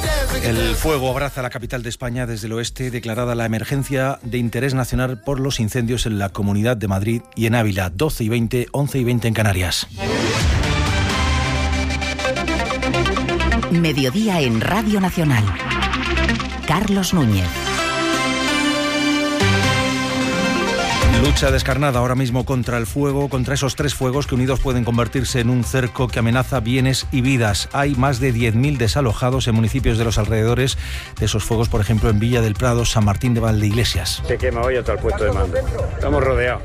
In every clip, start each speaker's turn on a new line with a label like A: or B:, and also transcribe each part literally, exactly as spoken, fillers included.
A: El fuego abraza la capital de España desde el oeste, declarada la emergencia de interés nacional por los incendios en la Comunidad de Madrid y en Ávila, doce y veinte, once y veinte en Canarias.
B: Mediodía en Radio Nacional. Carlos Núñez.
A: Lucha descarnada ahora mismo contra el fuego, contra esos tres fuegos que unidos pueden convertirse en un cerco que amenaza bienes y vidas. Hay más de diez mil desalojados en municipios de los alrededores de esos fuegos, por ejemplo en Villa del Prado, San Martín de Valdeiglesias.
C: Se quema hoy hasta el puesto de mando. Estamos rodeados.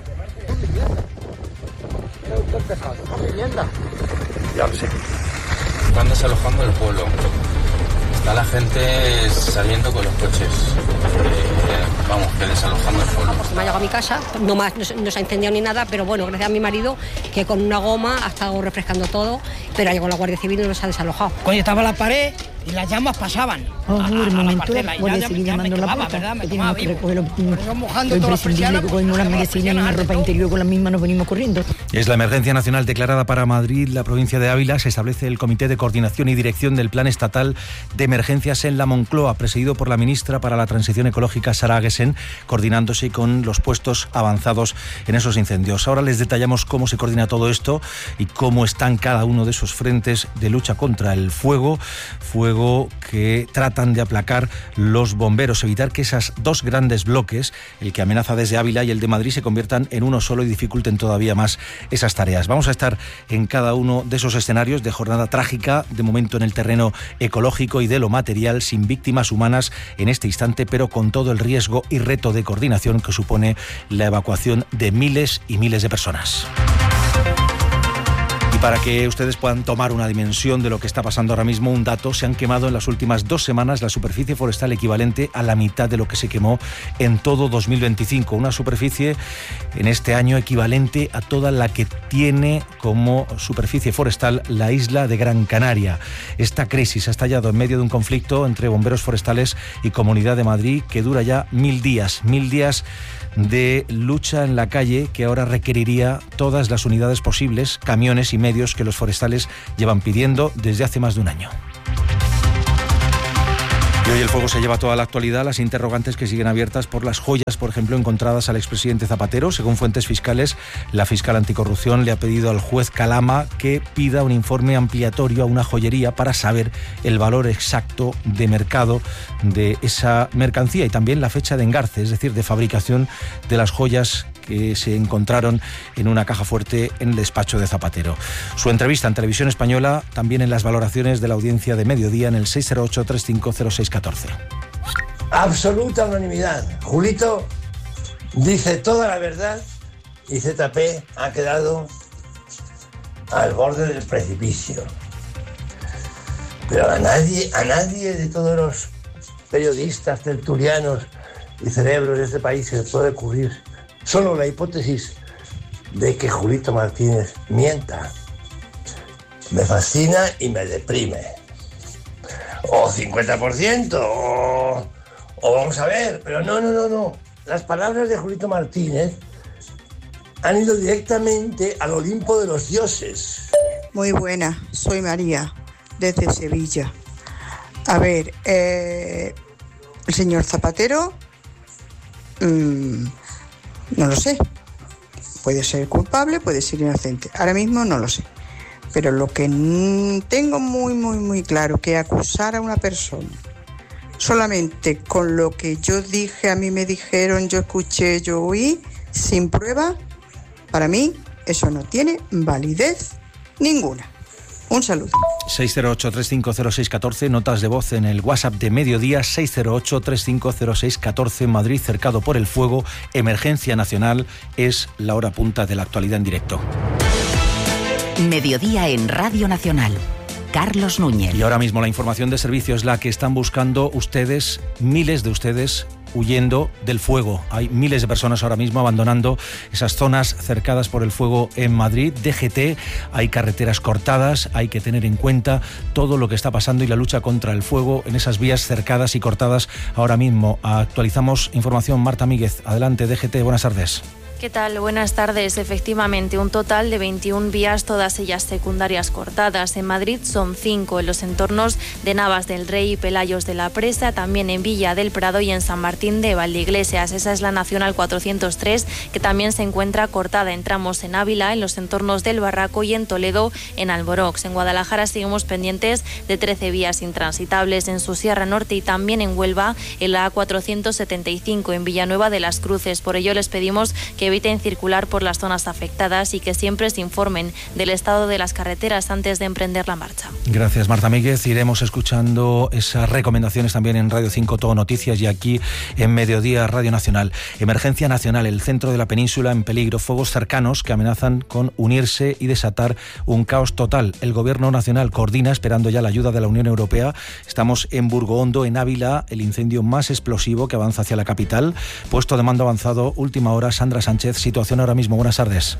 C: Ya lo sé.
D: Están desalojando el pueblo. Está la gente saliendo con los coches. Eh, vamos, que desalojando el pueblo.
E: Me ha llegado a mi casa, no, más, no, no se ha incendiado ni nada, pero bueno, gracias a mi marido, que con una goma ha estado refrescando todo, pero ha llegado la Guardia Civil y nos ha desalojado.
F: Cuando estaba la pared y las llamas pasaban.
G: Oh,
F: a, a,
G: el
F: a
G: momento
F: la
G: la Guardia Civil llamando la
F: quemaba,
G: puerta.
F: ¿verdad? Me
G: Teníamos que recoger lo,
F: mojando
G: lo
F: todas las
G: imprescindible,
F: persianas,
G: que cogimos las medicinas y una ropa interior con las mismas nos venimos corriendo.
A: Es la emergencia nacional declarada para Madrid, la provincia de Ávila. Se establece el Comité de Coordinación y Dirección del Plan Estatal de Emergencias en la Moncloa, presidido por la ministra para la Transición Ecológica, Sara Aguesen, coordinándose con los puestos avanzados en esos incendios. Ahora les detallamos cómo se coordina todo esto y cómo están cada uno de esos frentes de lucha contra el fuego, fuego que tratan de aplacar los bomberos, evitar que esos dos grandes bloques, el que amenaza desde Ávila y el de Madrid, se conviertan en uno solo y dificulten todavía más esas tareas. Vamos a estar en cada uno de esos escenarios de jornada trágica, de momento en el terreno ecológico y de lo material, sin víctimas humanas en este instante, pero con todo el riesgo y reto de coordinación que supone la evacuación de miles y miles de personas. Para que ustedes puedan tomar una dimensión de lo que está pasando ahora mismo, un dato: se han quemado en las últimas dos semanas la superficie forestal equivalente a la mitad de lo que se quemó en todo dos mil veinticinco. Una superficie en este año equivalente a toda la que tiene como superficie forestal la isla de Gran Canaria. Esta crisis ha estallado en medio de un conflicto entre bomberos forestales y Comunidad de Madrid que dura ya mil días, mil días de lucha en la calle que ahora requeriría todas las unidades posibles, camiones y medios que los forestales llevan pidiendo desde hace más de un año. Y hoy el fuego se lleva toda la actualidad, las interrogantes que siguen abiertas por las joyas, por ejemplo, encontradas al expresidente Zapatero. Según fuentes fiscales, la fiscal anticorrupción le ha pedido al juez Calama que pida un informe ampliatorio a una joyería para saber el valor exacto de mercado de esa mercancía y también la fecha de engarce, es decir, de fabricación de las joyas que se encontraron en una caja fuerte en el despacho de Zapatero. Su entrevista en Televisión Española, también en las valoraciones de la audiencia de mediodía en el seis cero ocho, tres cinco cero seis uno cuatro.
H: Absoluta unanimidad. Julito dice toda la verdad y Z P ha quedado al borde del precipicio. Pero a nadie, a nadie de todos los periodistas, tertulianos y cerebros de este país se le puede ocurrir solo la hipótesis de que Julito Martínez mienta. Me fascina y me deprime. O cincuenta por ciento, o, o vamos a ver, pero no, no, no, no. Las palabras de Julito Martínez han ido directamente al Olimpo de los dioses.
I: Muy buena, soy María, desde Sevilla. A ver, eh, el señor Zapatero... Mmm, no lo sé, puede ser culpable, puede ser inocente, ahora mismo no lo sé, pero lo que tengo muy muy muy claro, que acusar a una persona solamente con lo que yo dije, a mí me dijeron, yo escuché, yo oí, sin prueba, para mí eso no tiene validez ninguna. Un saludo.
A: seis cero ocho, tres cinco cero seis uno cuatro, notas de voz en el WhatsApp de mediodía, seis cero ocho, tres cinco cero seis uno cuatro. Madrid cercado por el fuego, emergencia nacional, es la hora punta de la actualidad en directo.
B: Mediodía en Radio Nacional. Carlos Núñez.
A: Y ahora mismo la información de servicio es la que están buscando ustedes, miles de ustedes, huyendo del fuego. Hay miles de personas ahora mismo abandonando esas zonas cercadas por el fuego en Madrid. D G T, hay carreteras cortadas, hay que tener en cuenta todo lo que está pasando y la lucha contra el fuego en esas vías cercadas y cortadas ahora mismo. Actualizamos información, Marta Míguez. Adelante, D G T, buenas tardes.
J: ¿Qué tal? Buenas tardes. Efectivamente, un total de veintiuna vías, todas ellas secundarias cortadas. En Madrid son cinco, en los entornos de Navas del Rey y Pelayos de la Presa, también en Villa del Prado y en San Martín de Valdeiglesias. Esa es la Nacional cuatrocientos tres, que también se encuentra cortada en tramos en Ávila, en los entornos del Barraco y en Toledo, en Alborox. En Guadalajara seguimos pendientes de trece vías intransitables en su Sierra Norte y también en Huelva, en la A cuatrocientos setenta y cinco, en Villanueva de las Cruces. Por ello les pedimos que eviten circular por las zonas afectadas y que siempre se informen del estado de las carreteras antes de emprender la marcha.
A: Gracias, Marta Míguez. Iremos escuchando esas recomendaciones también en Radio cinco Todo Noticias y aquí en Mediodía Radio Nacional. Emergencia nacional, el centro de la península en peligro, fuegos cercanos que amenazan con unirse y desatar un caos total. El Gobierno nacional coordina, esperando ya la ayuda de la Unión Europea. Estamos en Burgohondo, en Ávila, el incendio más explosivo que avanza hacia la capital. Puesto de mando avanzado, última hora, Sandra Sánchez. Situación ahora mismo. Buenas tardes.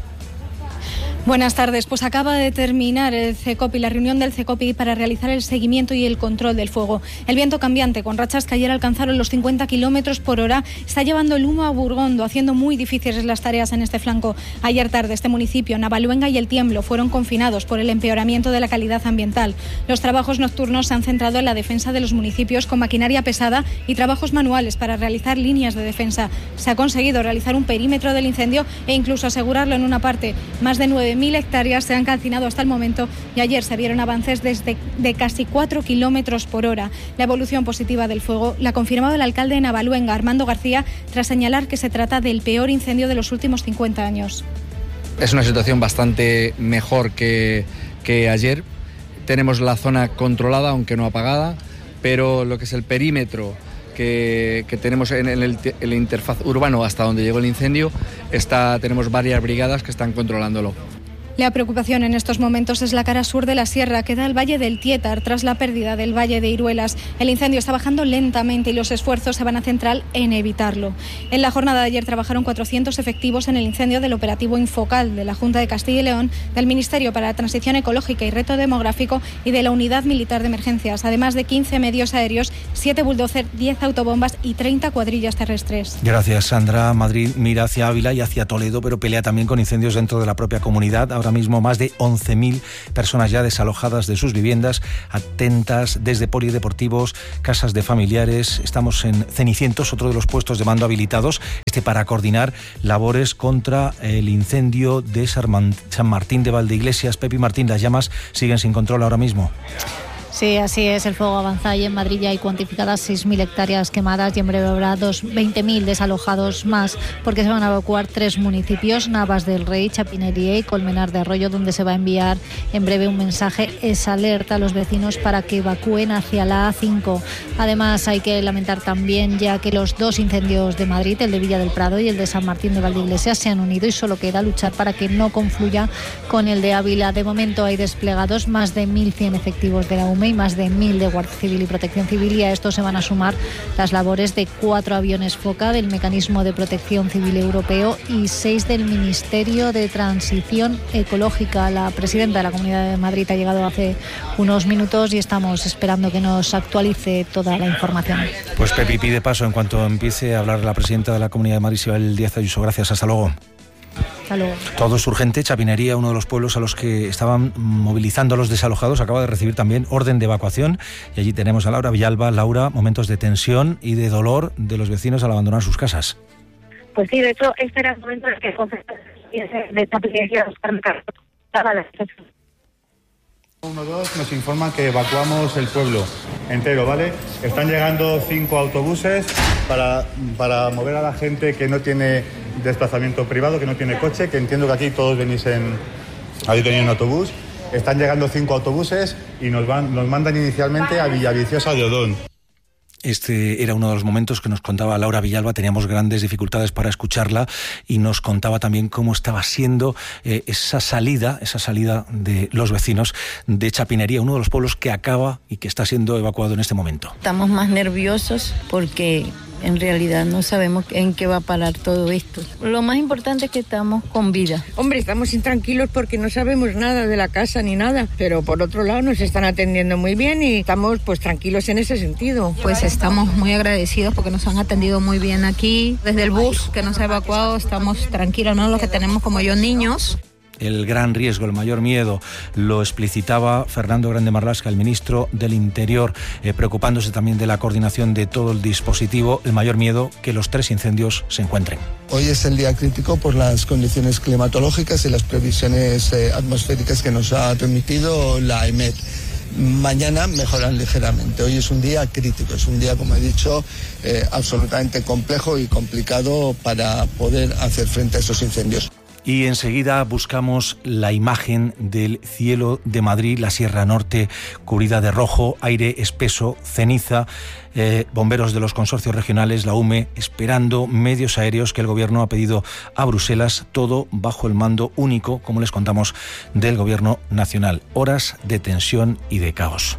K: Buenas tardes. Pues acaba de terminar el CECOPI, la reunión del CECOPI para realizar el seguimiento y el control del fuego. El viento cambiante, con rachas que ayer alcanzaron los cincuenta kilómetros por hora, está llevando el humo a Burgondo, haciendo muy difíciles las tareas en este flanco. Ayer tarde, este municipio, Navaluenga y El Tiemblo, fueron confinados por el empeoramiento de la calidad ambiental. Los trabajos nocturnos se han centrado en la defensa de los municipios con maquinaria pesada y trabajos manuales para realizar líneas de defensa. Se ha conseguido realizar un perímetro del incendio e incluso asegurarlo en una parte. Más de nueve mil hectáreas se han calcinado hasta el momento y ayer se vieron avances desde de casi cuatro kilómetros por hora. La evolución positiva del fuego la ha confirmado el alcalde de Navaluenga, Armando García, tras señalar que se trata del peor incendio de los últimos cincuenta años.
L: Es una situación bastante mejor que, que ayer. Tenemos la zona controlada, aunque no apagada, pero lo que es el perímetro que, que tenemos en el, el interfaz urbano hasta donde llegó el incendio, está, tenemos varias brigadas que están controlándolo.
K: La preocupación en estos momentos es la cara sur de la sierra, que da al valle del Tietar tras la pérdida del valle de Iruelas. El incendio está bajando lentamente y los esfuerzos se van a centrar en evitarlo. En la jornada de ayer trabajaron cuatrocientos efectivos en el incendio del operativo Infocal de la Junta de Castilla y León, del Ministerio para la Transición Ecológica y Reto Demográfico y de la Unidad Militar de Emergencias, además de quince medios aéreos, siete bulldozer, diez autobombas y treinta cuadrillas terrestres.
A: Gracias, Sandra. Madrid mira hacia Ávila y hacia Toledo, pero pelea también con incendios dentro de la propia comunidad. Ahora mismo más de once mil personas ya desalojadas de sus viviendas, atentas desde polideportivos, casas de familiares. Estamos en Cenicientos, otro de los puestos de mando habilitados, este para coordinar labores contra el incendio de San Martín de Valdeiglesias. Pepi Martín, las llamas siguen sin control ahora mismo.
M: Sí, así es, el fuego avanza y en Madrid ya hay cuantificadas seis mil hectáreas quemadas y en breve habrá veinte mil desalojados más, porque se van a evacuar tres municipios, Navas del Rey, Chapinería y Colmenar de Arroyo, donde se va a enviar en breve un mensaje, esa alerta a los vecinos para que evacúen hacia la A cinco. Además hay que lamentar también ya que los dos incendios de Madrid, el de Villa del Prado y el de San Martín de Valdeiglesias, se han unido y solo queda luchar para que no confluya con el de Ávila. De momento hay desplegados más de mil cien efectivos de la U M E y más de mil de Guardia Civil y Protección Civil, y a esto se van a sumar las labores de cuatro aviones Foca del Mecanismo de Protección Civil Europeo y seis del Ministerio de Transición Ecológica. La presidenta de la Comunidad de Madrid ha llegado hace unos minutos y estamos esperando que nos actualice toda la información.
A: Pues Pepi pide paso en cuanto empiece a hablar la presidenta de la Comunidad de Madrid, Isabel Díaz Ayuso. Gracias, hasta luego. Todo es urgente. Chapinería, uno de los pueblos a los que estaban movilizando a los desalojados, acaba de recibir también orden de evacuación y allí tenemos a Laura Villalba. Laura, momentos de tensión y de dolor de los vecinos al abandonar sus casas.
N: Pues sí, de hecho, este era el momento en el que el concejal de Chapinería, Oscar Carlos, daba la
O: uno dos nos informan que evacuamos el pueblo entero, ¿vale? Están llegando cinco autobuses para, para mover a la gente que no tiene desplazamiento privado, que no tiene coche, que entiendo que aquí todos venís en... Habéis venido en autobús. Están llegando cinco autobuses y nos, van, nos mandan inicialmente a Villaviciosa de Odón.
A: Este era uno de los momentos que nos contaba Laura Villalba. Teníamos grandes dificultades para escucharla y nos contaba también cómo estaba siendo eh, esa salida, esa salida de los vecinos de Chapinería, uno de los pueblos que acaba y que está siendo evacuado en este momento.
P: Estamos más nerviosos porque
G: En realidad no sabemos en qué va a parar todo esto. Lo más importante es que estamos con vida.
F: Hombre, estamos intranquilos porque no sabemos nada de la casa ni nada, pero por otro lado nos están atendiendo muy bien y estamos pues tranquilos en ese sentido.
P: Pues estamos muy agradecidos porque nos han atendido muy bien aquí. Desde el bus que nos ha evacuado estamos tranquilos, ¿no? Los que tenemos como yo niños.
A: El gran riesgo, el mayor miedo, lo explicitaba Fernando Grande Marlaska, el ministro del Interior, eh, preocupándose también de la coordinación de todo el dispositivo. El mayor miedo, que los tres incendios se encuentren.
Q: Hoy es el día crítico por las condiciones climatológicas y las previsiones eh, atmosféricas que nos ha remitido la E M E T. Mañana mejoran ligeramente. Hoy es un día crítico, es un día, como he dicho, eh, absolutamente complejo y complicado para poder hacer frente a esos incendios.
A: Y enseguida buscamos la imagen del cielo de Madrid, la Sierra Norte cubrida de rojo, aire espeso, ceniza, eh, bomberos de los consorcios regionales, la U M E, esperando medios aéreos que el Gobierno ha pedido a Bruselas, todo bajo el mando único, como les contamos, del Gobierno nacional. Horas de tensión y de caos.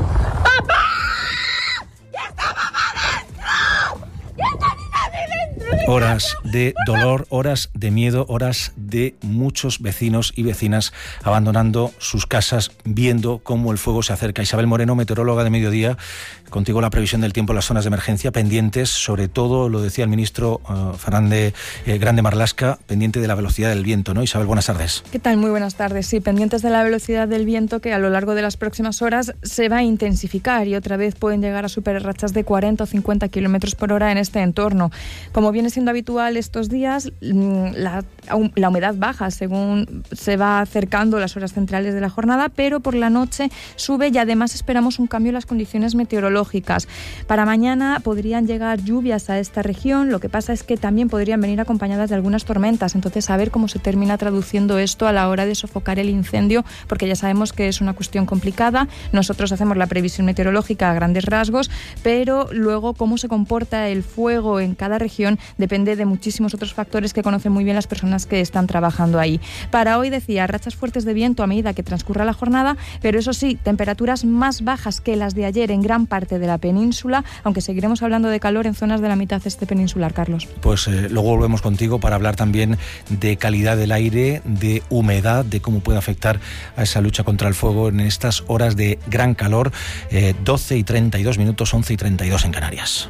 A: Horas de dolor, horas de miedo, horas de muchos vecinos y vecinas abandonando sus casas, viendo cómo el fuego se acerca. Isabel Moreno, meteoróloga de Mediodía, contigo la previsión del tiempo en las zonas de emergencia, pendientes, sobre todo, lo decía el ministro uh, Fernández eh, Grande Marlaska, pendiente de la velocidad del viento, ¿no? Isabel, buenas tardes.
R: ¿Qué tal? Muy buenas tardes. Sí, pendientes de la velocidad del viento, que a lo largo de las próximas horas se va a intensificar y otra vez pueden llegar a superar rachas de cuarenta o cincuenta kilómetros por hora en este entorno. Como viene siendo habitual estos días, la, la humedad baja según se va acercando las horas centrales de la jornada, pero por la noche sube y además esperamos un cambio en las condiciones meteorológicas. Para mañana podrían llegar lluvias a esta región, lo que pasa es que también podrían venir acompañadas de algunas tormentas, entonces a ver cómo se termina traduciendo esto a la hora de sofocar el incendio, porque ya sabemos que es una cuestión complicada. Nosotros hacemos la previsión meteorológica a grandes rasgos, pero luego cómo se comporta el fuego en cada región depende de muchísimos otros factores que conocen muy bien las personas que están trabajando ahí. Para hoy, decía, rachas fuertes de viento a medida que transcurra la jornada, pero eso sí, temperaturas más bajas que las de ayer en gran parte de la península, aunque seguiremos hablando de calor en zonas de la mitad este peninsular, Carlos.
A: Pues eh, luego volvemos contigo para hablar también de calidad del aire, de humedad, de cómo puede afectar a esa lucha contra el fuego en estas horas de gran calor. eh, doce y treinta y dos minutos, once y treinta y dos en Canarias.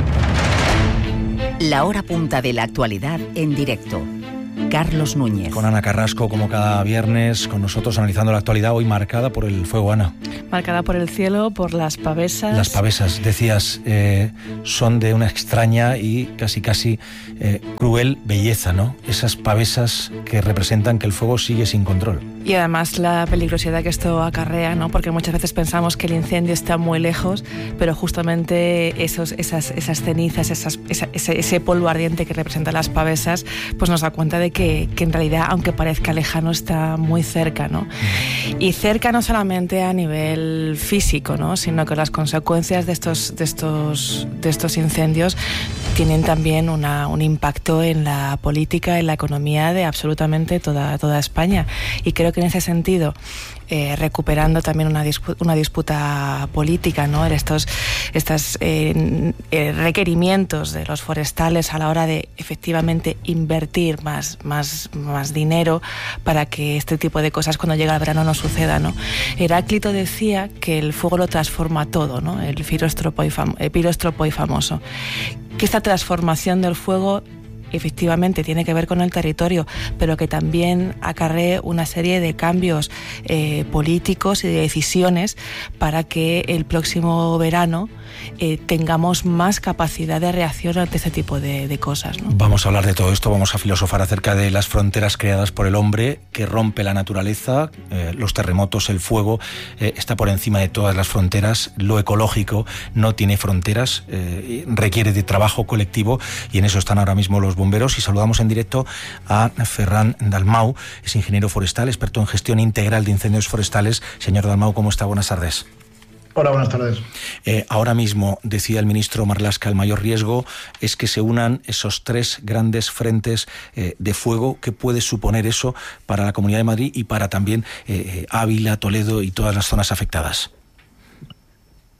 B: La hora punta de la actualidad en directo. Carlos Núñez.
A: Con Ana Carrasco, como cada viernes, con nosotros analizando la actualidad, hoy marcada por el fuego, Ana.
S: Marcada por el cielo, por las pavesas.
A: Las pavesas, decías, eh, son de una extraña y casi casi eh, cruel belleza, ¿no? Esas pavesas que representan que el fuego sigue sin control.
S: Y además la peligrosidad que esto acarrea, ¿no? Porque muchas veces pensamos que el incendio está muy lejos, pero justamente esos, esas, esas cenizas, esas, esa, ese, ese polvo ardiente que representan las pavesas, pues nos da cuenta de que, que en realidad, aunque parezca lejano, está muy cerca, ¿no? Y cerca no solamente a nivel físico, ¿no? Sino que las consecuencias de estos, de estos, de estos incendios tienen también una, un impacto en la política, en la economía de absolutamente toda, toda España. Y creo que en ese sentido, eh, recuperando también una disputa, una disputa política, ¿no? En estos, estos eh, eh, requerimientos de los forestales a la hora de efectivamente invertir más, más, más dinero para que este tipo de cosas cuando llega el verano no suceda, ¿no? Heráclito decía que el fuego lo transforma todo, ¿no? El piróstropo y, fam- el piróstropo y famoso. Que esta transformación del fuego efectivamente tiene que ver con el territorio, pero que también acarree una serie de cambios eh, políticos y de decisiones para que el próximo verano eh, tengamos más capacidad de reacción ante este tipo de, de cosas, ¿no?
A: Vamos a hablar de todo esto, vamos a filosofar acerca de las fronteras creadas por el hombre, que rompe la naturaleza, eh, los terremotos, el fuego, eh, está por encima de todas las fronteras, lo ecológico no tiene fronteras, eh, requiere de trabajo colectivo y en eso están ahora mismo los bomberos. Y saludamos en directo a Ferran Dalmau, es ingeniero forestal, experto en gestión integral de incendios forestales. Señor Dalmau, ¿cómo está? Buenas tardes.
T: Hola, buenas tardes.
A: Eh, ahora mismo, decía el ministro Marlaska, el mayor riesgo es que se unan esos tres grandes frentes eh, de fuego. ¿Qué puede suponer eso para la Comunidad de Madrid y para también eh, Ávila, Toledo y todas las zonas afectadas?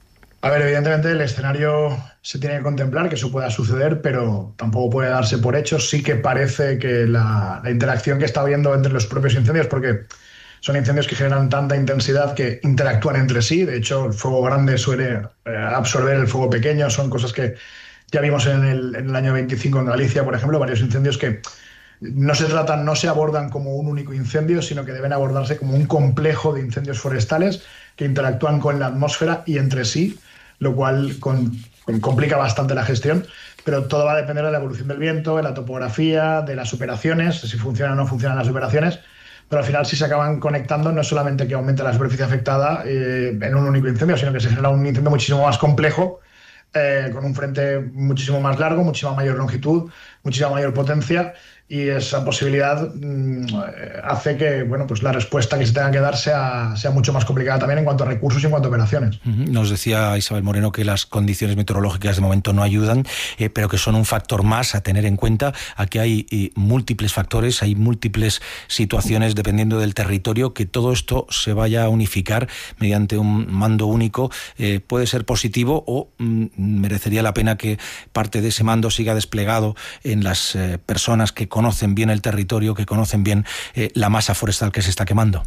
T: A ver, evidentemente el escenario se tiene que contemplar, que eso pueda suceder, pero tampoco puede darse por hecho. Sí que parece que la, la interacción que está habiendo entre los propios incendios, porque son incendios que generan tanta intensidad que interactúan entre sí. De hecho, el fuego grande suele eh, absorber el fuego pequeño. Son cosas que ya vimos en el, en el año veinticinco en Galicia, por ejemplo, varios incendios que no se tratan, no se abordan como un único incendio, sino que deben abordarse como un complejo de incendios forestales que interactúan con la atmósfera y entre sí, lo cual con, con, complica bastante la gestión, pero todo va a depender de la evolución del viento, de la topografía, de las operaciones, si funcionan o no funcionan las operaciones, pero al final si se acaban conectando no es solamente que aumente la superficie afectada eh, en un único incendio, sino que se genera un incendio muchísimo más complejo, eh, con un frente muchísimo más largo, muchísima mayor longitud, muchísima mayor potencia, y esa posibilidad mmm, hace que bueno, pues la respuesta que se tenga que dar sea, sea mucho más complicada también en cuanto a recursos y en cuanto a operaciones.
A: Nos decía Isabel Moreno que las condiciones meteorológicas de momento no ayudan, eh, pero que son un factor más a tener en cuenta. Aquí hay eh, múltiples factores, hay múltiples situaciones dependiendo del territorio, que todo esto se vaya a unificar mediante un mando único. Eh, puede ser positivo o mm, merecería la pena que parte de ese mando siga desplegado en las eh, personas que conocen bien el territorio, que conocen bien eh, la masa forestal que se está quemando.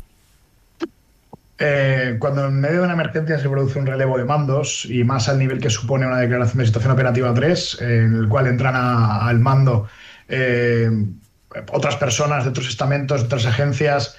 T: Eh, cuando en medio de una emergencia se produce un relevo de mandos, y más al nivel que supone una declaración de situación operativa tres, eh, en el cual entran a, al mando eh, otras personas de otros estamentos, de otras agencias,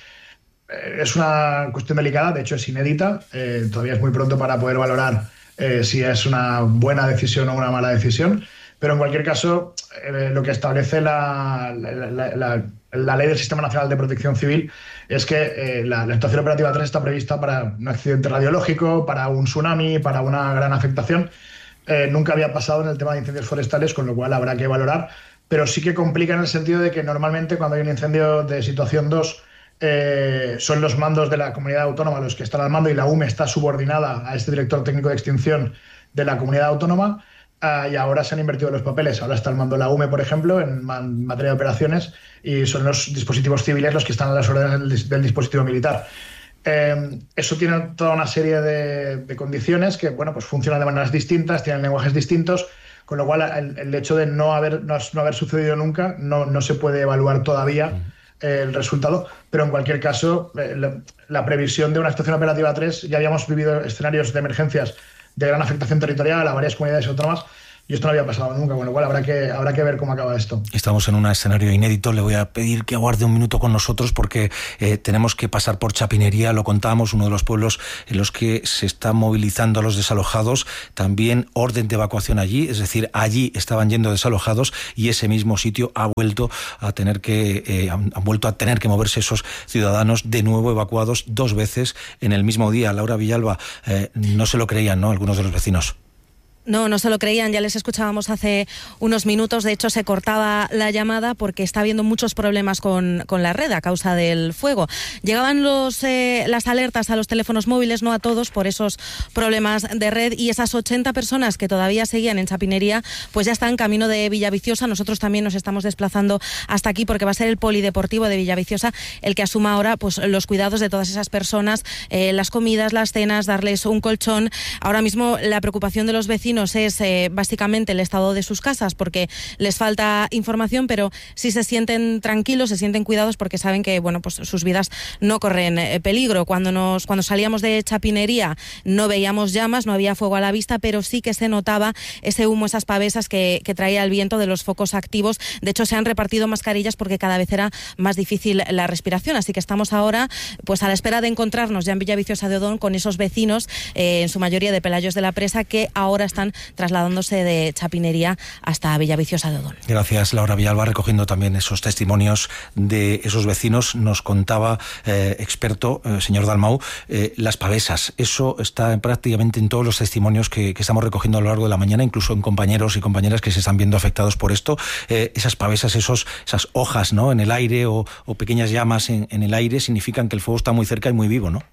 T: eh, es una cuestión delicada, de hecho es inédita, eh, todavía es muy pronto para poder valorar eh, si es una buena decisión o una mala decisión. Pero en cualquier caso, eh, lo que establece la, la, la, la, la Ley del Sistema Nacional de Protección Civil es que eh, la, la situación operativa tres está prevista para un accidente radiológico, para un tsunami, para una gran afectación. Eh, nunca había pasado en el tema de incendios forestales, con lo cual habrá que valorar, pero sí que complica en el sentido de que normalmente cuando hay un incendio de situación dos, eh, son los mandos de la comunidad autónoma los que están al mando, y la U M E está subordinada a este director técnico de extinción de la comunidad autónoma. Uh, y ahora se han invertido los papeles. Ahora está al mando la U M E, por ejemplo, en man materia de operaciones, y son los dispositivos civiles los que están a las órdenes del, del dispositivo militar. Eh, eso tiene toda una serie de, de condiciones que, bueno, pues funcionan de maneras distintas, tienen lenguajes distintos, con lo cual el, el hecho de no haber, no, no haber sucedido nunca no, no se puede evaluar todavía eh, el resultado, pero en cualquier caso eh, la, la previsión de una situación operativa tres, ya habíamos vivido escenarios de emergencias de gran afectación territorial a varias comunidades autónomas, y esto no había pasado nunca, con lo cual habrá que, habrá que ver cómo acaba esto.
A: Estamos en un escenario inédito. Le voy a pedir que aguarde un minuto con nosotros porque eh, tenemos que pasar por Chapinería, lo contamos, uno de los pueblos en los que se están movilizando a los desalojados. También orden de evacuación allí, es decir, allí estaban yendo desalojados y ese mismo sitio ha vuelto a tener que eh, han, han vuelto a tener que moverse esos ciudadanos de nuevo evacuados dos veces en el mismo día. Laura Villalba, eh, no se lo creían, ¿no?, algunos de los vecinos.
U: No, no se lo creían, ya les escuchábamos hace unos minutos, de hecho se cortaba la llamada porque está habiendo muchos problemas con, con la red a causa del fuego. Llegaban los, eh, las alertas a los teléfonos móviles, no a todos, por esos problemas de red, y esas ochenta personas que todavía seguían en Chapinería pues ya están camino de Villaviciosa. Nosotros también nos estamos desplazando hasta aquí porque va a ser el polideportivo de Villaviciosa el que asuma ahora pues los cuidados de todas esas personas, eh, las comidas, las cenas, darles un colchón. Ahora mismo la preocupación de los vecinos es eh, básicamente el estado de sus casas, porque les falta información, pero sí se sienten tranquilos, se sienten cuidados porque saben que bueno, pues sus vidas no corren eh, peligro. Cuando nos cuando salíamos de Chapinería no veíamos llamas, no había fuego a la vista, pero sí que se notaba ese humo, esas pavesas que, que traía el viento de los focos activos. De hecho, se han repartido mascarillas porque cada vez era más difícil la respiración, así que estamos ahora pues a la espera de encontrarnos ya en Villaviciosa de Odón con esos vecinos, eh, en su mayoría de Pelayos de la Presa, que ahora están trasladándose de Chapinería hasta Villaviciosa de Odón.
A: Gracias, Laura Villalba, recogiendo también esos testimonios de esos vecinos. Nos contaba, eh, experto, eh, señor Dalmau, eh, las pavesas. Eso está prácticamente en todos los testimonios que, que estamos recogiendo a lo largo de la mañana, incluso en compañeros y compañeras que se están viendo afectados por esto. Eh, esas pavesas, esos, esas hojas, ¿no?, en el aire o, o pequeñas llamas en, en el aire significan que el fuego está muy cerca y muy vivo, ¿no?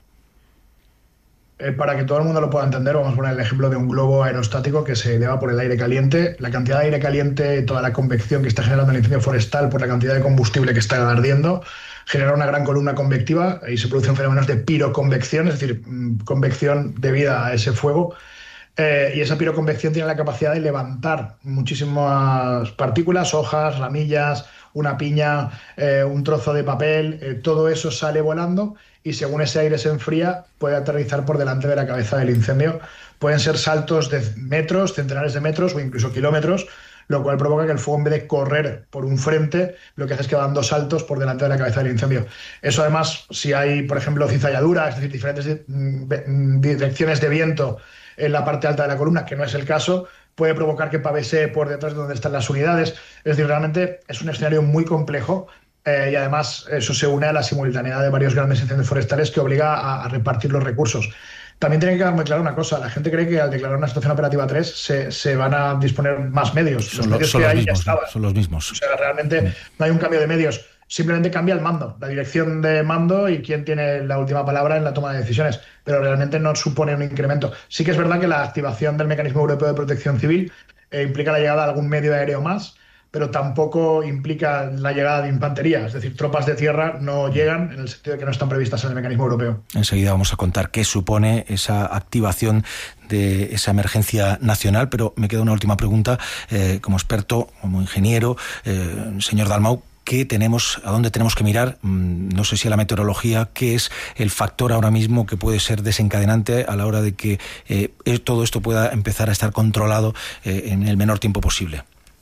T: Eh, para que todo el mundo lo pueda entender, vamos a poner el ejemplo de un globo aerostático que se eleva por el aire caliente. La cantidad de aire caliente, toda la convección que está generando el incendio forestal por la cantidad de combustible que está ardiendo, genera una gran columna convectiva y se producen fenómenos de piroconvección, es decir, convección debida a ese fuego. Eh, y esa piroconvección tiene la capacidad de levantar muchísimas partículas, hojas, ramillas, una piña, eh, un trozo de papel, eh, todo eso sale volando y según ese aire se enfría puede aterrizar por delante de la cabeza del incendio. Pueden ser saltos de metros, centenares de metros o incluso kilómetros, lo cual provoca que el fuego, en vez de correr por un frente, lo que hace es que va dando saltos por delante de la cabeza del incendio. Eso además, si hay, por ejemplo, cizalladura, es decir, diferentes direcciones de viento en la parte alta de la columna, que no es el caso, puede provocar que pavesee por detrás de donde están las unidades. Es decir, realmente es un escenario muy complejo eh, y además eso se une a la simultaneidad de varios grandes incendios forestales que obliga a, a repartir los recursos. También tiene que quedar muy claro una cosa, la gente cree que al declarar una situación operativa tres se, se van a disponer más medios.
A: Son,
T: los medios
A: son
T: que
A: los
T: hay
A: mismos,
T: ya estaban.
A: Son los mismos.
T: O sea, realmente no hay un cambio de medios. Simplemente cambia el mando, la dirección de mando y quién tiene la última palabra en la toma de decisiones, pero realmente no supone un incremento. Sí que es verdad que la activación del Mecanismo Europeo de Protección Civil eh, implica la llegada de algún medio aéreo más, pero tampoco implica la llegada de infantería, es decir, tropas de tierra no llegan en el sentido de que no están previstas en el Mecanismo Europeo.
A: Enseguida vamos a contar qué supone esa activación de esa emergencia nacional, pero me queda una última pregunta, eh, como experto, como ingeniero, eh, señor Dalmau, ¿qué tenemos, a dónde tenemos que mirar? No sé si a la meteorología, ¿qué es el factor ahora mismo que puede ser desencadenante a la hora de que eh, todo esto pueda empezar a estar controlado eh, en el menor tiempo posible?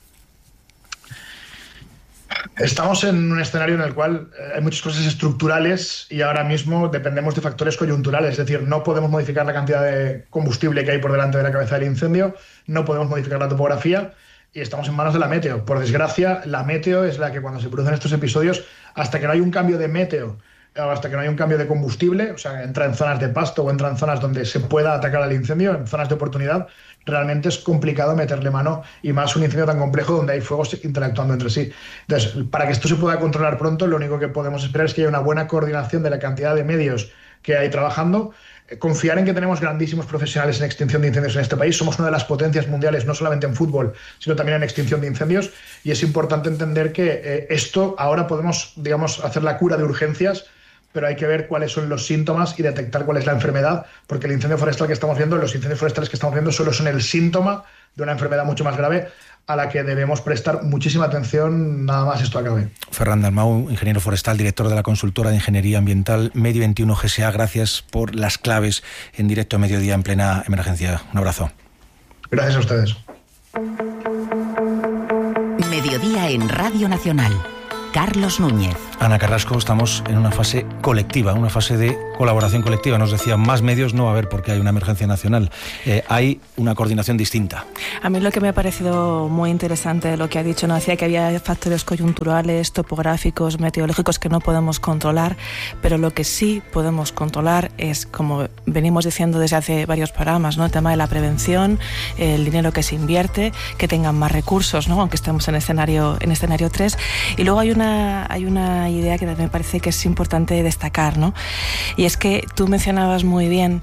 T: Estamos en un escenario en el cual hay muchas cosas estructurales y ahora mismo dependemos de factores coyunturales, es decir, no podemos modificar la cantidad de combustible que hay por delante de la cabeza del incendio, no podemos modificar la topografía, y estamos en manos de la meteo. Por desgracia, la meteo es la que cuando se producen estos episodios, hasta que no hay un cambio de meteo, hasta que no hay un cambio de combustible, o sea, entra en zonas de pasto o entra en zonas donde se pueda atacar al incendio, en zonas de oportunidad, realmente es complicado meterle mano, y más un incendio tan complejo donde hay fuegos interactuando entre sí. Entonces, para que esto se pueda controlar pronto, lo único que podemos esperar es que haya una buena coordinación de la cantidad de medios que hay trabajando, confiar en que tenemos grandísimos profesionales en extinción de incendios en este país. Somos una de las potencias mundiales, no solamente en fútbol, sino también en extinción de incendios, y es importante entender que eh, esto ahora podemos, digamos, hacer la cura de urgencias, pero hay que ver cuáles son los síntomas y detectar cuál es la enfermedad, porque el incendio forestal que estamos viendo, los incendios forestales que estamos viendo solo son el síntoma de una enfermedad mucho más grave a la que debemos prestar muchísima atención nada más esto acabe.
A: Ferran Dalmau, ingeniero forestal, director de la consultora de ingeniería ambiental Medio veintiuno G S A, gracias por las claves en directo a mediodía en plena emergencia. Un abrazo.
T: Gracias a ustedes.
B: Mediodía en Radio Nacional. Carlos Núñez.
A: Ana Carrasco, estamos en una fase colectiva, una fase de colaboración colectiva. Nos decían, más medios no va a haber porque hay una emergencia nacional. Eh, hay una coordinación distinta.
S: A mí lo que me ha parecido muy interesante de lo que ha dicho, no decía que había factores coyunturales, topográficos, meteorológicos que no podemos controlar, pero lo que sí podemos controlar es, como venimos diciendo desde hace varios programas, ¿no? El tema de la prevención, el dinero que se invierte, que tengan más recursos, ¿no? Aunque estemos en escenario, en escenario tres. Y luego hay una, hay una idea que me parece que es importante destacar, ¿no? Y es que tú mencionabas muy bien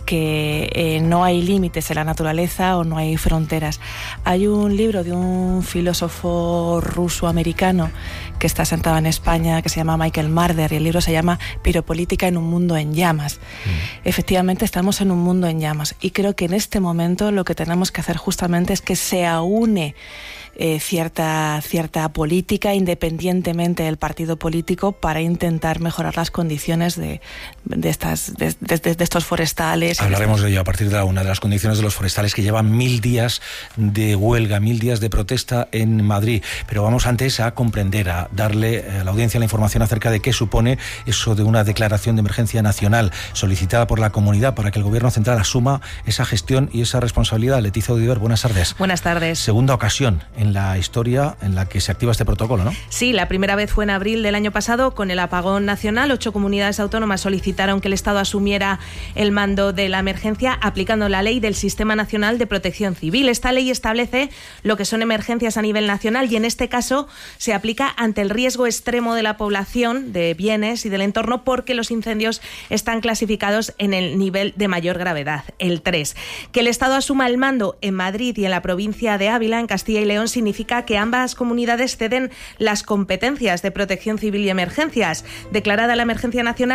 S: que eh, no hay límites en la naturaleza o no hay fronteras. Hay un libro de un filósofo ruso-americano que está sentado en España, que se llama Michael Marder, y el libro se llama Piropolítica en un mundo en llamas. Mm. Efectivamente, estamos en un mundo en llamas, y creo que en este momento lo que tenemos que hacer justamente es que se aúne Eh, cierta, cierta política, independientemente del partido político, para intentar mejorar las condiciones de, de, estas, de, de, de estos forestales.
A: Hablaremos de ello a partir de la una, de las condiciones de los forestales que llevan mil días de huelga, mil días de protesta en Madrid. Pero vamos antes a comprender, a darle a la audiencia la información acerca de qué supone eso de una declaración de emergencia nacional solicitada por la comunidad para que el Gobierno central asuma esa gestión y esa responsabilidad. Leticia Odiver, buenas tardes.
U: Buenas tardes.
A: Segunda ocasión en la historia en la que se activa este protocolo, ¿no?
U: Sí, la primera vez fue en abril del año pasado con el apagón nacional. Ocho comunidades autónomas solicitaron que el Estado asumiera el mando de la emergencia aplicando la ley del Sistema Nacional de Protección Civil. Esta ley establece lo que son emergencias a nivel nacional y en este caso se aplica ante el riesgo extremo de la población, de bienes y del entorno, porque los incendios están clasificados en el nivel de mayor gravedad, el tres. Que el Estado asuma el mando en Madrid y en la provincia de Ávila, en Castilla y León, significa que ambas comunidades ceden las competencias de protección civil y emergencias. Declarada la emergencia nacional,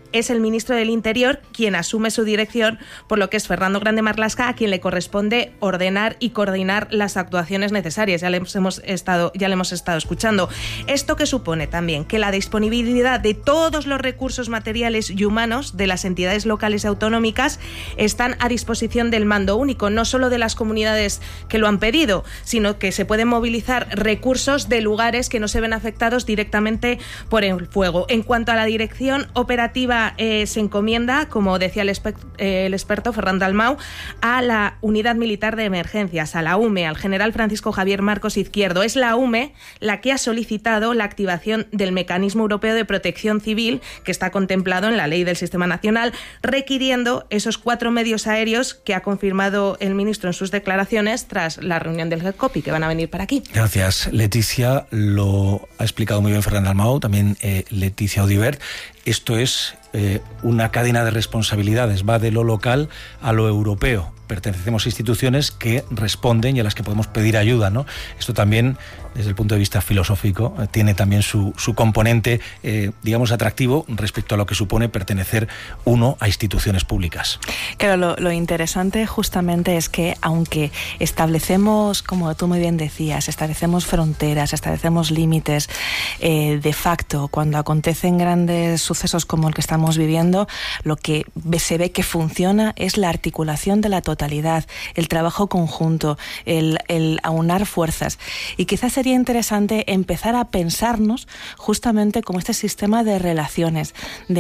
C: es el ministro del Interior quien asume su dirección, por lo que es Fernando Grande Marlaska a quien le corresponde ordenar y coordinar las actuaciones necesarias. Ya le hemos estado, ya le hemos estado escuchando. Esto que supone también que la disponibilidad de todos los recursos materiales y humanos de las entidades locales y autonómicas están a disposición del mando único, no solo de las comunidades que lo han pedido, sino que se pueden movilizar recursos de lugares que no se ven afectados directamente por el fuego. En cuanto a la dirección operativa, Eh, se encomienda, como decía el, eh, el experto Ferran Dalmau, a la Unidad Militar de Emergencias, a la U M E, al general Francisco Javier Marcos Izquierdo. Es la U M E la que ha solicitado la activación del Mecanismo Europeo de Protección Civil, que está contemplado en la Ley del Sistema Nacional, requiriendo esos cuatro medios aéreos que ha confirmado el ministro en sus declaraciones tras la reunión del GECOPI, que van a venir para aquí.
A: Gracias, Leticia. Lo ha explicado muy bien Ferran Dalmau, también eh, Leticia Audibert. Esto es eh, una cadena de responsabilidades, va de lo local a lo europeo. Pertenecemos a instituciones que responden y a las que podemos pedir ayuda, ¿no? Esto también, desde el punto de vista filosófico, eh, tiene también su, su componente, eh, digamos, atractivo respecto a lo que supone pertenecer uno a instituciones públicas.
S: Claro, lo, lo interesante justamente es que aunque establecemos, como tú muy bien decías, establecemos fronteras, establecemos límites, eh, de facto, cuando acontecen grandes sucesos como el que estamos viviendo, lo que se ve que funciona es la articulación de la totalidad, el trabajo conjunto, el, el aunar fuerzas. Y quizás sería interesante empezar a pensarnos justamente como este sistema de relaciones,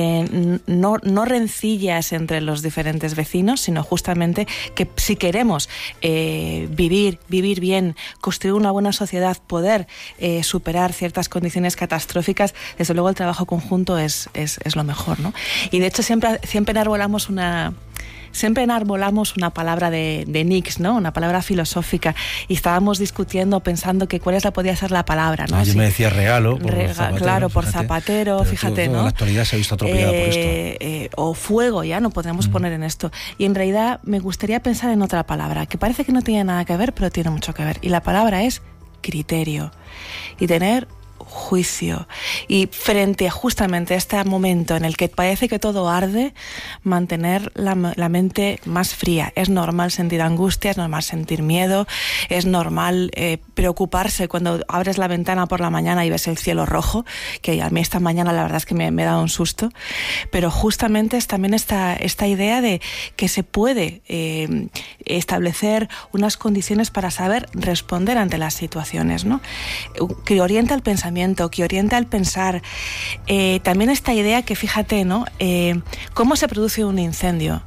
S: de no, no rencillas entre los diferentes vecinos, sino justamente que si queremos eh, vivir, vivir bien, construir una buena sociedad, poder eh, superar ciertas condiciones catastróficas, desde luego el trabajo conjunto es, es, es lo mejor, ¿no? Y de hecho siempre, siempre enarbolamos una... Siempre enarbolamos una palabra de, de Nietzsche, ¿no? Una palabra filosófica, y estábamos discutiendo, pensando que cuál es la podía ser la palabra, ¿no?
A: Ah, yo
S: sí.
A: me decía regalo, por
S: Rega,
A: Zapatero,
S: claro, por
A: fíjate,
S: Zapatero, fíjate, todo, ¿no?
A: En la actualidad se ha visto atropellado
S: eh,
A: por esto.
S: Eh, o fuego, ya no podemos mm. poner en esto. Y en realidad me gustaría pensar en otra palabra, que parece que no tiene nada que ver, pero tiene mucho que ver. Y la palabra es criterio. Y tener juicio. Y frente a justamente este momento en el que parece que todo arde, mantener la, la mente más fría. Es normal sentir angustia, es normal sentir miedo, es normal eh, preocuparse cuando abres la ventana por la mañana y ves el cielo rojo, que a mí esta mañana la verdad es que me, me ha dado un susto, pero justamente es también esta, esta idea de que se puede eh, establecer unas condiciones para saber responder ante las situaciones, ¿no? Que orienta el pensamiento, que orienta el pensar. Eh, también esta idea que, fíjate, ¿no? Eh, ¿Cómo se produce un incendio?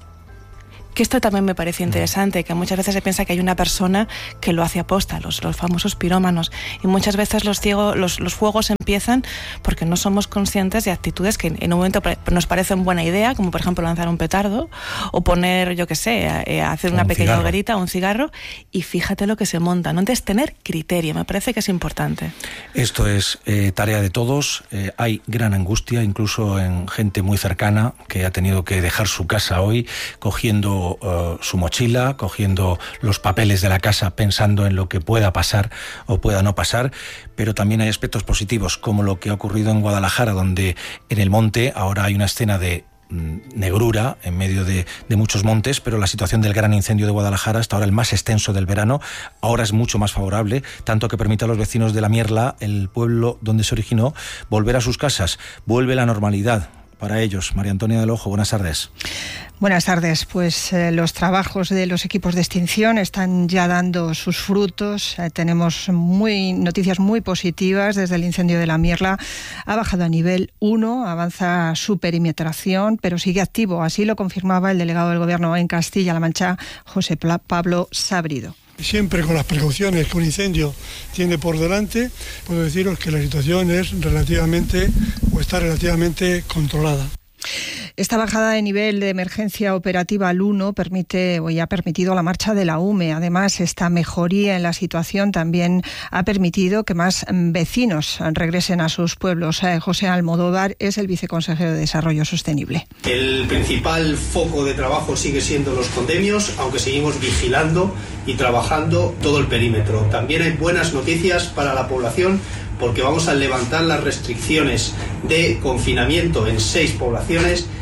S: Que esto también me parece interesante, que muchas veces se piensa que hay una persona que lo hace aposta, los, los famosos pirómanos, y muchas veces los, ciego, los, los fuegos empiezan porque no somos conscientes de actitudes que en un momento nos parecen buena idea, como por ejemplo lanzar un petardo o poner, yo qué sé, eh, hacer una pequeña hoguerita o un cigarro, y fíjate lo que se monta, ¿no? Entonces, tener criterio me parece que es importante.
A: Esto es eh, tarea de todos. Eh, hay gran angustia, incluso en gente muy cercana que ha tenido que dejar su casa hoy, cogiendo Uh, su mochila, cogiendo los papeles de la casa, pensando en lo que pueda pasar o pueda no pasar, pero también hay aspectos positivos, como lo que ha ocurrido en Guadalajara, donde en el monte ahora hay una escena de negrura en medio de, de muchos montes, pero la situación del gran incendio de Guadalajara, hasta ahora el más extenso del verano, ahora es mucho más favorable, tanto que permite a los vecinos de La Mierla, el pueblo donde se originó, volver a sus casas. Vuelve la normalidad para ellos. María Antonia del Ojo, buenas tardes.
V: Buenas tardes. Pues eh, los trabajos de los equipos de extinción están ya dando sus frutos. Eh, tenemos muy noticias muy positivas desde el incendio de La Mierla. Ha bajado a nivel uno, avanza su perimetración, pero sigue activo. Así lo confirmaba el delegado del Gobierno en Castilla-La Mancha, José Pablo Sabrido.
W: Siempre con las precauciones que un incendio tiene por delante, puedo deciros que la situación es relativamente o está relativamente controlada.
V: Esta bajada de nivel de emergencia operativa al uno permite o ya ha permitido la marcha de la U M E. Además, esta mejoría en la situación también ha permitido que más vecinos regresen a sus pueblos. José Almodóvar es el viceconsejero de Desarrollo Sostenible.
X: El principal foco de trabajo sigue siendo los convenios, aunque seguimos vigilando y trabajando todo el perímetro. También hay buenas noticias para la población, porque vamos a levantar las restricciones de confinamiento en seis poblaciones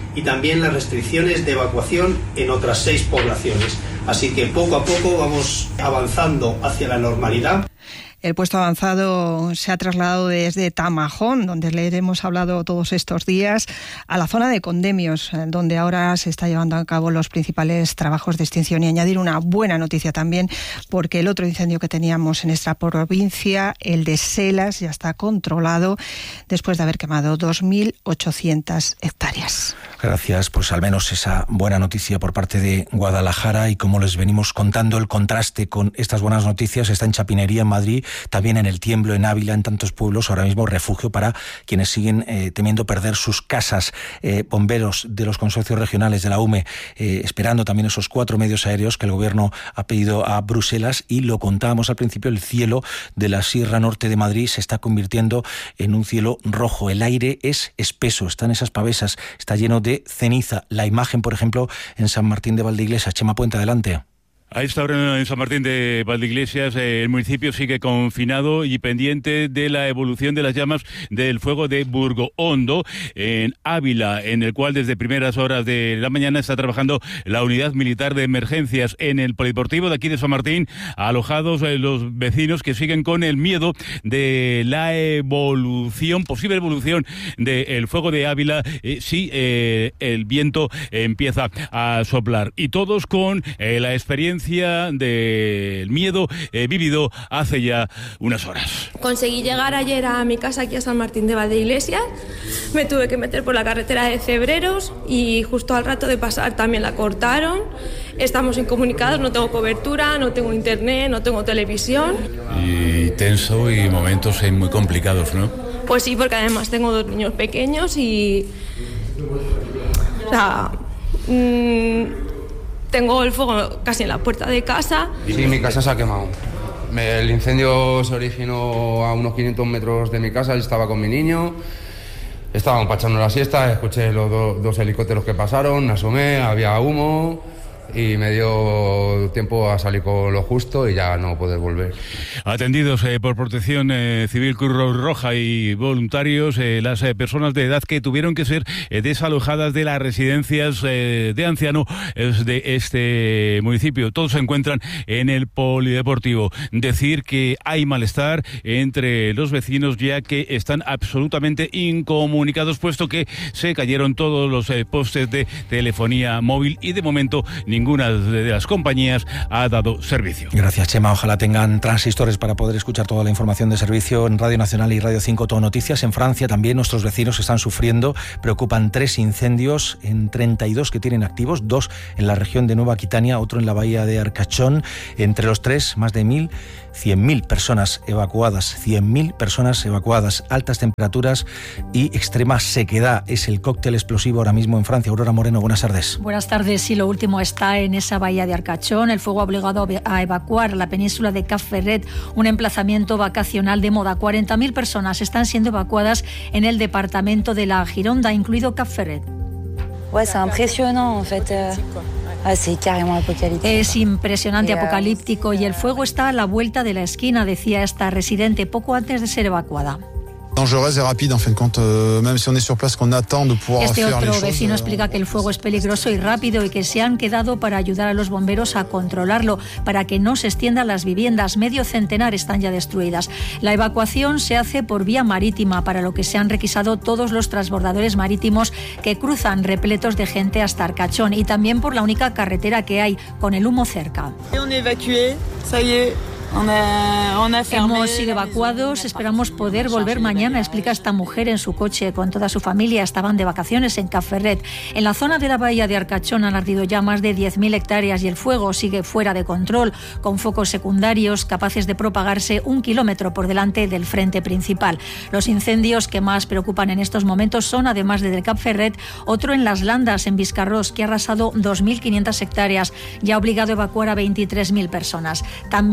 X: y también las restricciones de evacuación en otras seis poblaciones. Así que poco a poco vamos avanzando hacia la normalidad.
V: El puesto avanzado se ha trasladado desde Tamajón, donde le hemos hablado todos estos días, a la zona de Condemios, donde ahora se está llevando a cabo los principales trabajos de extinción. Y añadir una buena noticia también, porque el otro incendio que teníamos en esta provincia, el de Selas, ya está controlado después de haber quemado dos mil ochocientas hectáreas.
A: Gracias, pues al menos esa buena noticia por parte de Guadalajara, y como les venimos contando, el contraste con estas buenas noticias está en Chapinería, en Madrid, también en El Tiemblo, en Ávila, en tantos pueblos, ahora mismo refugio para quienes siguen eh, temiendo perder sus casas. Eh, bomberos de los consorcios regionales de la U M E eh, esperando también esos cuatro medios aéreos que el gobierno ha pedido a Bruselas, y lo contábamos al principio, el cielo de la Sierra Norte de Madrid se está convirtiendo en un cielo rojo. El aire es espeso, están esas pavesas, está lleno de ceniza. La imagen, por ejemplo, en San Martín de Valdeiglesias. Chema Puente, adelante.
D: A esta hora en San Martín de Valdeiglesias eh, el municipio sigue confinado y pendiente de la evolución de las llamas del fuego de Burgohondo en Ávila, en el cual desde primeras horas de la mañana está trabajando la unidad militar de emergencias. En el polideportivo de aquí de San Martín, alojados eh, los vecinos que siguen con el miedo de la evolución, posible evolución del fuego de Ávila eh, si eh, el viento empieza a soplar. Y todos con eh, la experiencia del miedo eh, vivido hace ya unas horas.
E: Conseguí llegar ayer a mi casa aquí a San Martín de Valdeiglesias, me tuve que meter por la carretera de Cebreros y justo al rato de pasar también la cortaron. Estamos incomunicados, no tengo cobertura, no tengo internet, no tengo televisión.
D: Y tenso y momentos muy complicados, ¿no?
E: Pues sí, porque además tengo dos niños pequeños y... O sea... Mmm, tengo el fuego casi en la puerta de casa.
H: Sí, mi casa se ha quemado. El incendio se originó a unos quinientos metros de mi casa, yo estaba con mi niño, estábamos echando la siesta, escuché los do, dos helicópteros que pasaron, me asomé, había humo y me dio tiempo a salir con lo justo y ya no poder volver.
D: Atendidos eh, por Protección eh, Civil, Cruz Roja y voluntarios, eh, las eh, personas de edad que tuvieron que ser eh, desalojadas de las residencias eh, de ancianos eh, de este municipio. Todos se encuentran en el polideportivo. Decir que hay malestar entre los vecinos, ya que están absolutamente incomunicados, puesto que se cayeron todos los eh, postes de telefonía móvil y de momento ninguna de las compañías ha dado servicio.
A: Gracias, Chema. Ojalá tengan transistores para poder escuchar toda la información de servicio en Radio Nacional y Radio cinco Todo Noticias. En Francia también nuestros vecinos están sufriendo. Preocupan tres incendios en treinta y dos que tienen activos, dos en la región de Nueva Aquitania, otro en la bahía de Arcachón. Entre los tres, más de mil, cien mil personas evacuadas. cien mil personas evacuadas. Altas temperaturas y extrema sequedad es el cóctel explosivo ahora mismo en Francia. Aurora Moreno, buenas tardes.
I: Buenas tardes. Sí, lo último está en esa bahía de Arcachón. El fuego ha obligado a evacuar la península de Cap Ferret, un emplazamiento vacacional de moda. cuarenta mil personas están siendo evacuadas en el departamento de la Gironda, incluido Cap Ferret.
Y: Ouais, c'est impressionnant en fait. Ah, sí, carrément apocalíptico.
I: Es impresionante, apocalíptico, y el fuego está a la vuelta de la esquina, decía esta residente poco antes de ser evacuada.
Z: Dangereuse et rapide, en fin de compte, euh, même si on est sur place, qu'on attend de pouvoir
I: este
Z: faire les
I: otro
Z: choses.
I: vecino explica que el fuego es peligroso y rápido y que se han quedado para ayudar a los bomberos a controlarlo, para que no se extiendan las viviendas. Medio centenar están ya destruidas. La evacuación se hace por vía marítima, para lo que se han requisado todos los transbordadores marítimos que cruzan repletos de gente hasta Arcachón, y también por la única carretera que hay, con el humo cerca.
Y: On evacué, ça y est.
I: Hemos sido evacuados, esperamos poder volver mañana, explica esta mujer en su coche con toda su familia. Estaban de vacaciones en Cap Ferret. En la zona de la bahía de Arcachón han ardido ya más de diez mil hectáreas y el fuego sigue fuera de control, con focos secundarios capaces de propagarse un kilómetro por delante del frente principal. Los incendios que más preocupan en estos momentos son, además de Cap Ferret, otro en Las Landas, en Biscarrós, que ha arrasado dos mil quinientas hectáreas y ha obligado a evacuar a veintitrés mil personas. También en el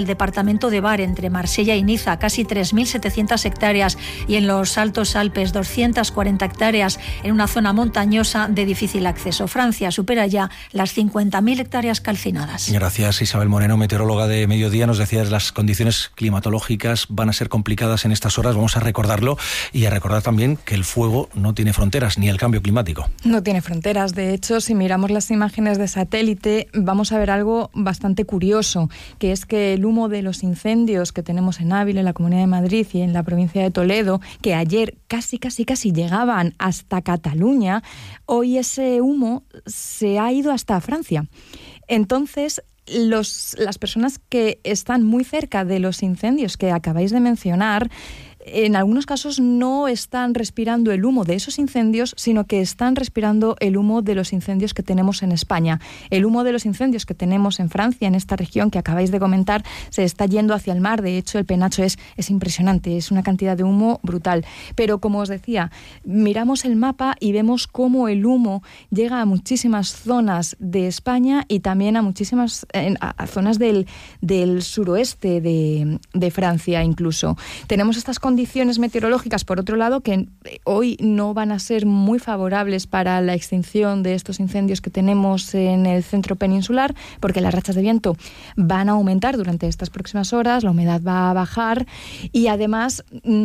I: departamento de Var, entre Marsella y Niza, casi tres mil setecientas hectáreas, y en los Altos Alpes, doscientas cuarenta hectáreas en una zona montañosa de difícil acceso. Francia supera ya las cincuenta mil hectáreas calcinadas.
A: Gracias, Isabel Moreno, meteoróloga de Mediodía. Nos decías, las condiciones climatológicas van a ser complicadas en estas horas. Vamos a recordarlo y a recordar también que el fuego no tiene fronteras, ni el cambio climático.
R: No tiene fronteras. De hecho, si miramos las imágenes de satélite, vamos a ver algo bastante curioso, que es que el humo de los incendios que tenemos en Ávila, en la Comunidad de Madrid y en la provincia de Toledo, que ayer casi, casi, casi llegaban hasta Cataluña, hoy ese humo se ha ido hasta Francia. Entonces, los, las personas que están muy cerca de los incendios que acabáis de mencionar, en algunos casos no están respirando el humo de esos incendios, sino que están respirando el humo de los incendios que tenemos en España. El humo de los incendios que tenemos en Francia, en esta región que acabáis de comentar, se está yendo hacia el mar. De hecho, el penacho es, es impresionante, es una cantidad de humo brutal. Pero, como os decía, miramos el mapa y vemos cómo el humo llega a muchísimas zonas de España y también a muchísimas a, a zonas del, del suroeste de, de Francia incluso. Tenemos estas condiciones condiciones meteorológicas, por otro lado, que hoy no van a ser muy favorables para la extinción de estos incendios que tenemos en el centro peninsular, porque las rachas de viento van a aumentar durante estas próximas horas, la humedad va a bajar y además,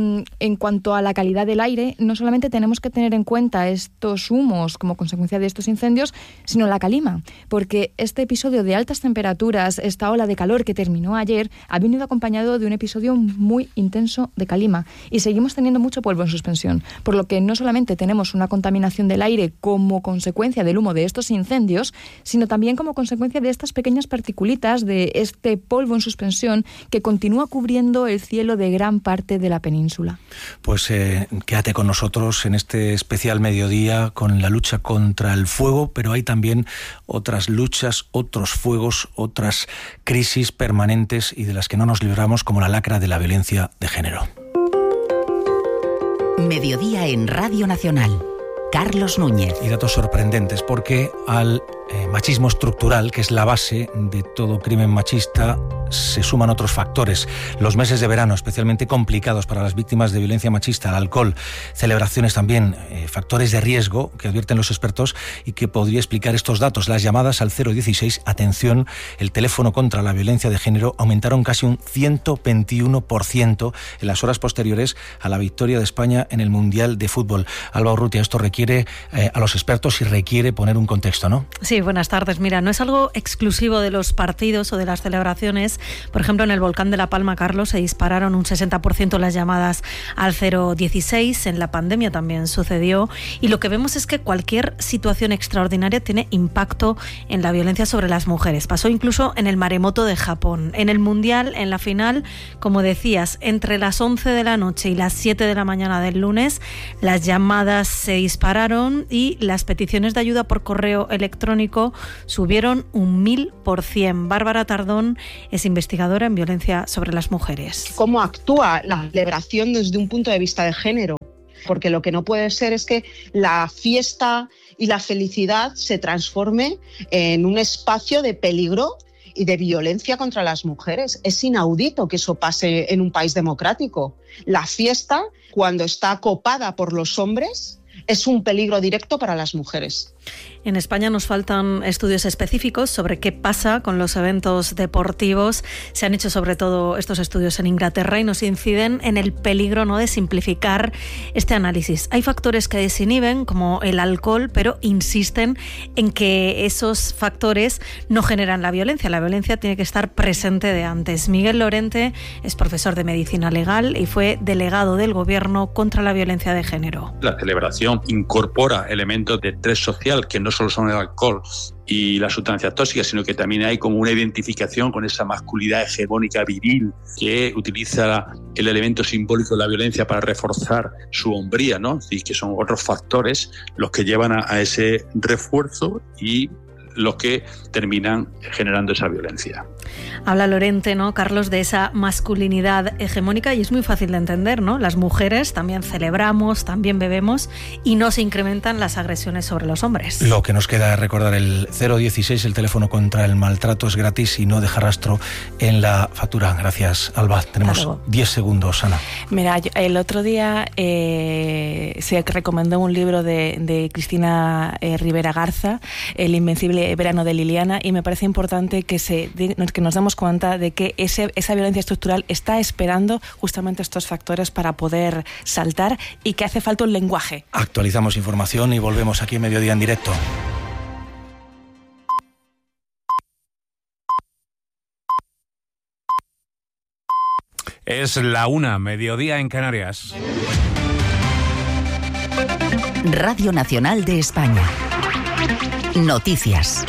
R: en cuanto a la calidad del aire, no solamente tenemos que tener en cuenta estos humos como consecuencia de estos incendios, sino la calima, porque este episodio de altas temperaturas, esta ola de calor que terminó ayer, ha venido acompañado de un episodio muy intenso de calima. Y seguimos teniendo mucho polvo en suspensión, por lo que no solamente tenemos una contaminación del aire como consecuencia del humo de estos incendios, sino también como consecuencia de estas pequeñas particulitas de este polvo en suspensión que continúa cubriendo el cielo de gran parte de la península.
A: Pues eh, quédate con nosotros en este especial Mediodía con la lucha contra el fuego, pero hay también otras luchas, otros fuegos, otras crisis permanentes y de las que no nos libramos, como la lacra de la violencia de género.
B: Mediodía en Radio Nacional. Carlos Núñez.
A: Y datos sorprendentes, porque al eh, machismo estructural, que es la base de todo crimen machista, se suman otros factores. Los meses de verano, especialmente complicados para las víctimas de violencia machista, el alcohol, celebraciones también, eh, factores de riesgo que advierten los expertos y que podría explicar estos datos. Las llamadas al cero dieciséis, atención, el teléfono contra la violencia de género, aumentaron casi un ciento veintiuno por ciento en las horas posteriores a la victoria de España en el Mundial de Fútbol. Alba Urrutia, esto requiere eh, a los expertos y requiere poner un contexto, ¿no?
U: Sí, buenas tardes. Mira, no es algo exclusivo de los partidos o de las celebraciones. Por ejemplo, en el volcán de La Palma, Carlos, se dispararon un sesenta por ciento las llamadas al cero dieciséis. En la pandemia también sucedió. Y lo que vemos es que cualquier situación extraordinaria tiene impacto en la violencia sobre las mujeres. Pasó incluso en el maremoto de Japón. En el Mundial, en la final, como decías, entre las once de la noche y las siete de la mañana del lunes, las llamadas se dispararon y las peticiones de ayuda por correo electrónico subieron un mil por cien. Bárbara Tardón es investigadora en violencia sobre las mujeres.
J: ¿Cómo actúa la celebración desde un punto de vista de género? Porque lo que no puede ser es que la fiesta y la felicidad se transforme en un espacio de peligro y de violencia contra las mujeres. Es inaudito que eso pase en un país democrático. La fiesta, cuando está copada por los hombres, es un peligro directo para las mujeres.
U: En España nos faltan estudios específicos sobre qué pasa con los eventos deportivos. Se han hecho sobre todo estos estudios en Inglaterra y nos inciden en el peligro, ¿no?, de simplificar este análisis. Hay factores que desinhiben, como el alcohol, pero insisten en que esos factores no generan la violencia. La violencia tiene que estar presente de antes. Miguel Lorente es profesor de Medicina Legal y fue delegado del Gobierno contra la violencia de género.
K: La celebración incorpora elementos de estrés social que no solo son el alcohol y las sustancias tóxicas, sino que también hay como una identificación con esa masculinidad hegemónica viril que utiliza el elemento simbólico de la violencia para reforzar su hombría, ¿no? Es decir, que son otros factores los que llevan a, a ese refuerzo y los que terminan generando esa violencia.
I: Habla Lorente, ¿no, Carlos, de esa masculinidad hegemónica y es muy fácil de entender, ¿no? Las mujeres también celebramos, también bebemos y no se incrementan las agresiones sobre los hombres.
A: Lo que nos queda es recordar el cero dieciséis, el teléfono contra el maltrato es gratis y no deja rastro en la factura. Gracias, Alba. Tenemos diez segundos, Ana.
S: Mira, yo, el otro día eh, se recomendó un libro de, de Cristina eh, Rivera Garza, El invencible verano de Liliana, y me parece importante que, se, que nos demos cuenta de que ese, esa violencia estructural está esperando justamente estos factores para poder saltar y que hace falta un lenguaje.
A: Actualizamos información y volvemos aquí en Mediodía en directo.
F: Es la una, mediodía en Canarias.
B: Radio Nacional de España. Noticias.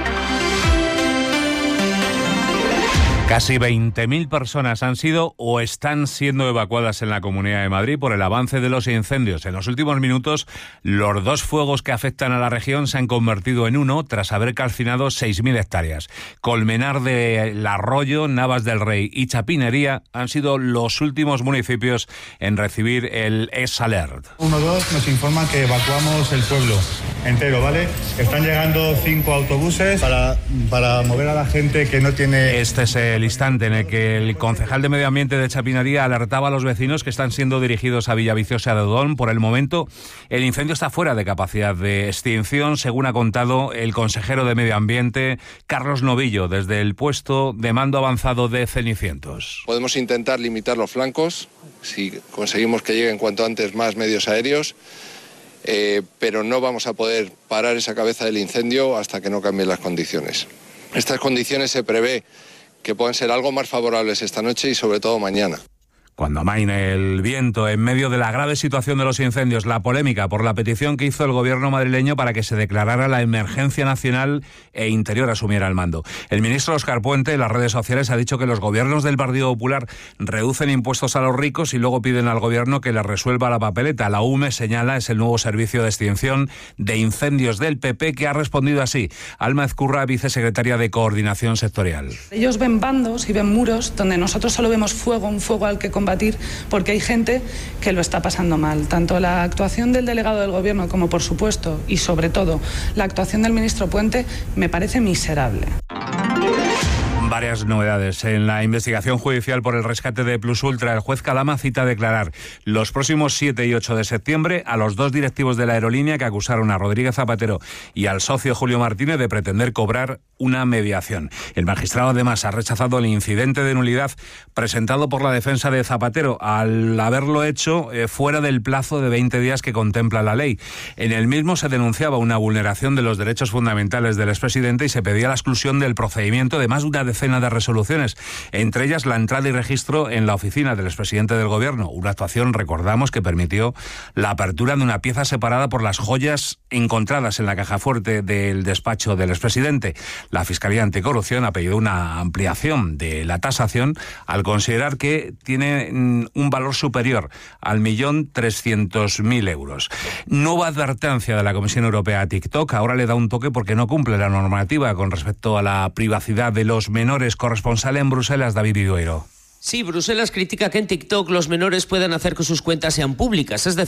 F: Casi veinte mil personas han sido o están siendo evacuadas en la Comunidad de Madrid por el avance de los incendios. En los últimos minutos, los dos fuegos que afectan a la región se han convertido en uno tras haber calcinado seis mil hectáreas. Colmenar del Arroyo, Navas del Rey y Chapinería han sido los últimos municipios en recibir el S-Alert.
G: uno dos nos informa que evacuamos el pueblo entero, ¿vale? Están llegando cinco autobuses para, para mover a la gente que no tiene...
F: Este es el instante en el que el concejal de Medio Ambiente de Chapinería alertaba a los vecinos que están siendo dirigidos a Villaviciosa de Odón. Por el momento, el incendio está fuera de capacidad de extinción, según ha contado el consejero de Medio Ambiente, Carlos Novillo, desde el puesto de mando avanzado de Cenicientos.
L: Podemos intentar limitar los flancos, si conseguimos que lleguen cuanto antes más medios aéreos, eh, pero no vamos a poder parar esa cabeza del incendio hasta que no cambien las condiciones. Estas condiciones se prevé que puedan ser algo más favorables esta noche y sobre todo mañana.
F: Cuando amaine el viento, en medio de la grave situación de los incendios, la polémica por la petición que hizo el gobierno madrileño para que se declarara la emergencia nacional e Interior asumiera el mando. El ministro Óscar Puente en las redes sociales ha dicho que los gobiernos del Partido Popular reducen impuestos a los ricos y luego piden al gobierno que les resuelva la papeleta. La U M E señala es el nuevo servicio de extinción de incendios del P P que ha respondido así. Alma Ezcurra, vicesecretaria de Coordinación Sectorial.
M: Ellos ven bandos y ven muros donde nosotros solo vemos fuego, un fuego al que combatir, porque hay gente que lo está pasando mal. Tanto la actuación del delegado del Gobierno como, por supuesto, y sobre todo, la actuación del ministro Puente me parece miserable.
F: Varias novedades. En la investigación judicial por el rescate de Plus Ultra, el juez Calama cita a declarar los próximos siete y ocho de septiembre a los dos directivos de la aerolínea que acusaron a Rodríguez Zapatero y al socio Julio Martínez de pretender cobrar una mediación. El magistrado además ha rechazado el incidente de nulidad presentado por la defensa de Zapatero al haberlo hecho eh, fuera del plazo de veinte días que contempla la ley. En el mismo se denunciaba una vulneración de los derechos fundamentales del expresidente y se pedía la exclusión del procedimiento de más de una decena de resoluciones, entre ellas la entrada y registro en la oficina del expresidente del Gobierno, una actuación, recordamos, que permitió la apertura de una pieza separada por las joyas encontradas en la caja fuerte del despacho del expresidente. La Fiscalía Anticorrupción ha pedido una ampliación de la tasación al considerar que tiene un valor superior al millón trescientos mil euros. Nueva advertencia de la Comisión Europea a TikTok, ahora le da un toque porque no cumple la normativa con respecto a la privacidad de los menores. Corresponsal en Bruselas, David Idueiro.
N: Sí, Bruselas critica que en TikTok los menores puedan hacer que sus cuentas sean públicas, es decir,